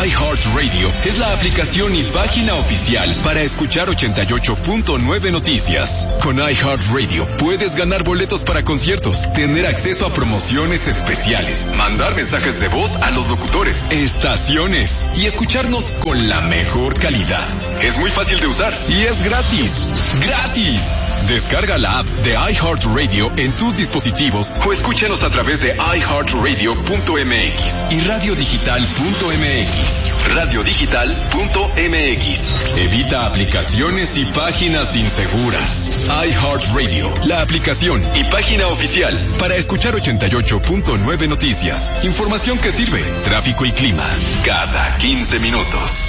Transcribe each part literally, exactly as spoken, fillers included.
iHeartRadio es la aplicación y página oficial para escuchar ochenta y ocho punto nueve Noticias. Con iHeartRadio puedes ganar boletos para conciertos, tener acceso a promociones especiales, mandar mensajes de voz a los locutores, estaciones y escucharnos con la mejor calidad. Es muy fácil de usar y es gratis. ¡Gratis! Descarga la app de iHeartRadio en tus dispositivos o escúchanos a través de i heart radio punto m x y radio digital punto m x. radio digital punto m x. Evita aplicaciones y páginas inseguras. iHeartRadio, la aplicación y página oficial para escuchar ochenta y ocho punto nueve Noticias. Información que sirve. Tráfico y clima cada quince minutos.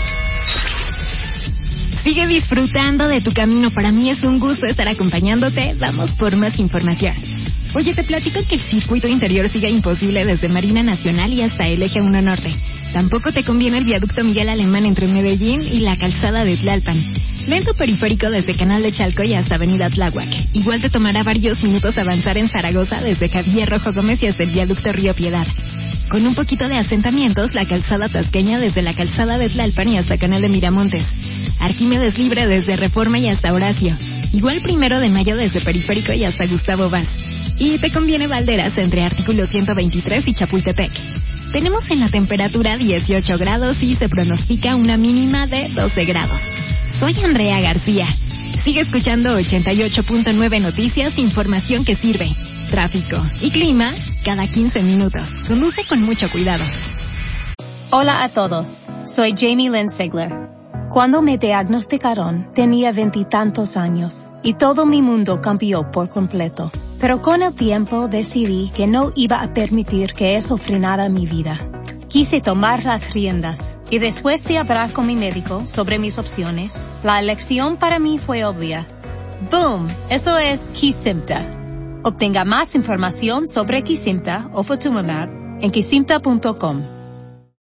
Sigue disfrutando de tu camino. Para mí es un gusto estar acompañándote. Vamos por más información. Oye, te platico que el circuito interior sigue imposible desde Marina Nacional y hasta el eje uno Norte. Tampoco te conviene el viaducto Miguel Alemán entre Medellín y la calzada de Tlalpan. Lento periférico desde Canal de Chalco y hasta Avenida Tláhuac. Igual te tomará varios minutos avanzar en Zaragoza desde Javier Rojo Gómez y hasta el viaducto Río Piedad. Con un poquito de asentamientos, la calzada tasqueña desde la calzada de Tlalpan y hasta Canal de Miramontes. Arquímedes Libre desde Reforma y hasta Horacio. Igual Primero de Mayo desde Periférico y hasta Gustavo Vaz. Y te conviene Valderas entre Artículo ciento veintitrés y Chapultepec. Tenemos en la temperatura dieciocho grados y se pronostica una mínima de doce grados. Soy Andrea García. Sigue escuchando ochenta y ocho punto nueve Noticias, información que sirve. Tráfico y clima cada quince minutos. Conduce con mucho cuidado. Hola a todos. Soy Jamie Lynn Sigler. Cuando me diagnosticaron, tenía veintitantos años y todo mi mundo cambió por completo. Pero con el tiempo decidí que no iba a permitir que eso frenara mi vida. Quise tomar las riendas y después de hablar con mi médico sobre mis opciones, la elección para mí fue obvia. ¡Boom! Eso es Kesimpta. Obtenga más información sobre Kesimpta o Ofatumumab en kesimpta punto com.